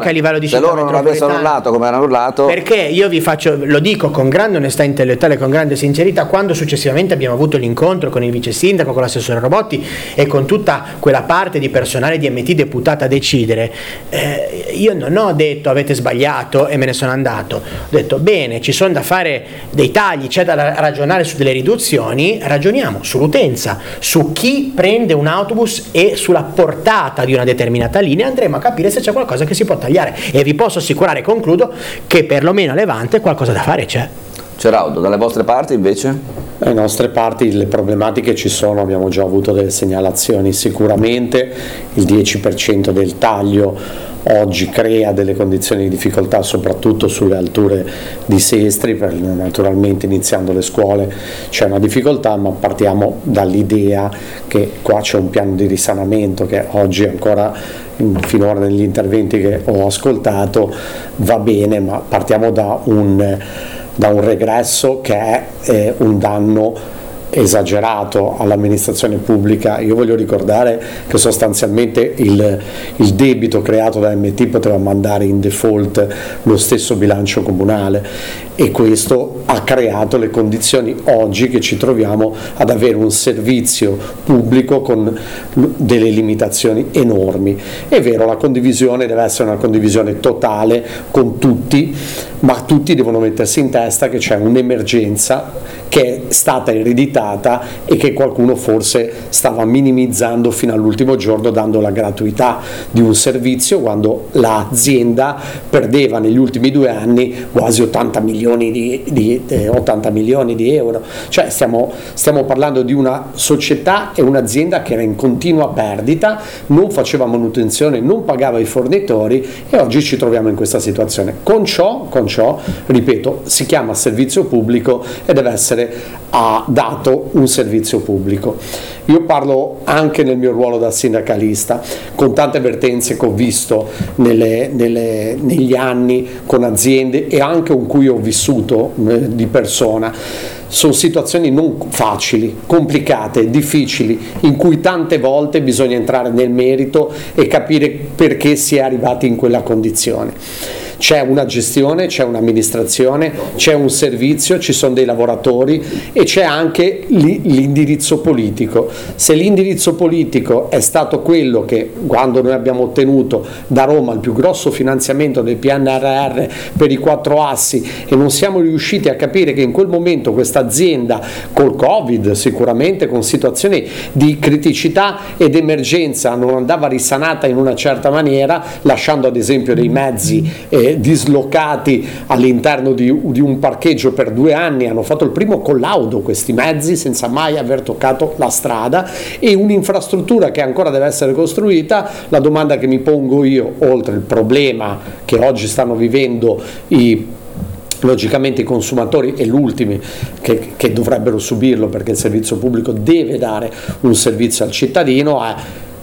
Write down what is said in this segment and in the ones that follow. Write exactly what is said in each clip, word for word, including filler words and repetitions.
anche a livello di se città loro non avessero urlato come hanno urlato, perché io vi faccio, lo dico con grande onestà intellettuale, con grande sincerità, quando successivamente abbiamo avuto l'incontro con il vice sindaco, con l'assessore Robotti e con tutta quella parte di personale di M T deputata a decidere, eh, io non ho detto avete sbagliato e me ne sono andato, ho detto bene, ci sono da fare dei tagli, c'è da ragionare su delle riduzioni, ragioniamo sull'utenza, su chi prende un autobus e sulla portata di una determinata linea, andremo a capire se c'è qualcosa che si può tagliare e vi posso assicurare, concludo, che perlomeno a Levante qualcosa da fare c'è. Ceraudo, dalle vostre parti invece? Dalle nostre parti le problematiche ci sono, abbiamo già avuto delle segnalazioni, sicuramente il dieci per cento del taglio oggi crea delle condizioni di difficoltà soprattutto sulle alture di Sestri, per, naturalmente iniziando le scuole c'è una difficoltà, ma partiamo dall'idea che qua c'è un piano di risanamento che oggi ancora finora negli interventi che ho ascoltato va bene, ma partiamo da un, da un regresso che è eh, un danno esagerato all'amministrazione pubblica. Io voglio ricordare che sostanzialmente il, il debito creato da M T poteva mandare in default lo stesso bilancio comunale e questo ha creato le condizioni oggi che ci troviamo ad avere un servizio pubblico con delle limitazioni enormi. È vero, la condivisione deve essere una condivisione totale con tutti, ma tutti devono mettersi in testa che c'è un'emergenza che è stata ereditata e che qualcuno forse stava minimizzando fino all'ultimo giorno, dando la gratuità di un servizio quando l'azienda perdeva negli ultimi due anni quasi ottanta milioni di, di, eh, ottanta milioni di euro. Cioè stiamo, stiamo parlando di una società e un'azienda che era in continua perdita, non faceva manutenzione, non pagava i fornitori e oggi ci troviamo in questa situazione. Con ciò, con ciò ripeto, si chiama servizio pubblico e deve essere ha dato un servizio pubblico. Io parlo anche nel mio ruolo da sindacalista, con tante vertenze che ho visto nelle, nelle, negli anni con aziende e anche con cui ho vissuto eh, di persona. Sono situazioni non facili, complicate, difficili, in cui tante volte bisogna entrare nel merito e capire perché si è arrivati in quella condizione. C'è una gestione, c'è un'amministrazione, c'è un servizio, ci sono dei lavoratori e c'è anche l'indirizzo politico. Se l'indirizzo politico è stato quello che, quando noi abbiamo ottenuto da Roma il più grosso finanziamento del P N R R per i quattro assi e non siamo riusciti a capire che in quel momento questa azienda col Covid, sicuramente con situazioni di criticità ed emergenza, non andava risanata in una certa maniera, lasciando ad esempio dei mezzi eh, dislocati all'interno di, di un parcheggio per due anni, hanno fatto il primo collaudo questi mezzi senza mai aver toccato la strada e un'infrastruttura che ancora deve essere costruita. La domanda che mi pongo io, oltre il problema che oggi stanno vivendo i logicamente i consumatori e gli ultimi che, che dovrebbero subirlo, perché il servizio pubblico deve dare un servizio al cittadino, è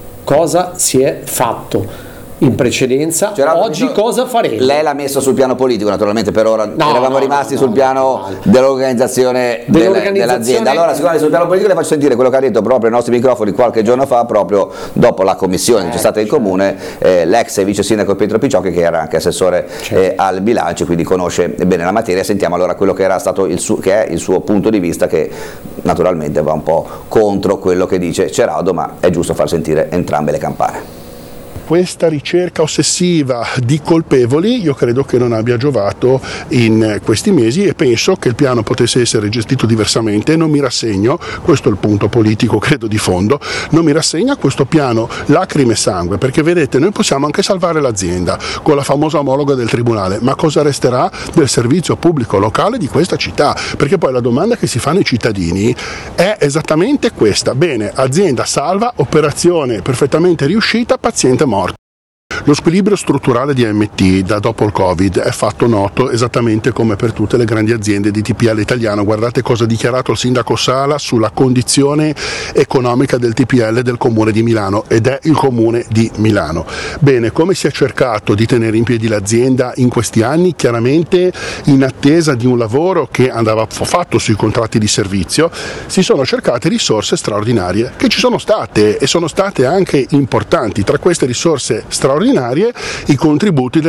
cosa si è fatto in precedenza, Gerardo, oggi detto, cosa faremo? Lei l'ha messo sul piano politico naturalmente, per ora no, eravamo no, rimasti no, sul no, piano no, dell'organizzazione, dell'organizzazione dell'azienda. Allora siccome sul piano politico le faccio sentire quello che ha detto proprio ai nostri microfoni qualche giorno fa, proprio dopo la commissione eh, che c'è stata in comune, eh, l'ex vice sindaco Pietro Picciocchi, che era anche assessore certo. eh, al bilancio, quindi conosce bene la materia. Sentiamo allora quello che era stato il suo, che è il suo punto di vista, che naturalmente va un po' contro quello che dice Ceraudo, ma è giusto far sentire entrambe le campane. Questa ricerca ossessiva di colpevoli io credo che non abbia giovato in questi mesi e penso che il piano potesse essere gestito diversamente. Non mi rassegno, questo è il punto politico credo di fondo, non mi rassegno a questo piano lacrime e sangue, perché vedete, noi possiamo anche salvare l'azienda con la famosa omologa del tribunale, ma cosa resterà del servizio pubblico locale di questa città? Perché poi la domanda che si fanno i cittadini è esattamente questa: bene, azienda salva, operazione perfettamente riuscita, paziente morto. Lo squilibrio strutturale di M T da dopo il Covid è fatto noto esattamente come per tutte le grandi aziende di T P L italiano. Guardate cosa ha dichiarato il sindaco Sala sulla condizione economica del T P L del Comune di Milano, ed è il Comune di Milano. Bene, come si è cercato di tenere in piedi l'azienda in questi anni? Chiaramente in attesa di un lavoro che andava fatto sui contratti di servizio, si sono cercate risorse straordinarie che ci sono state e sono state anche importanti. Tra queste risorse straordinarie i contributi del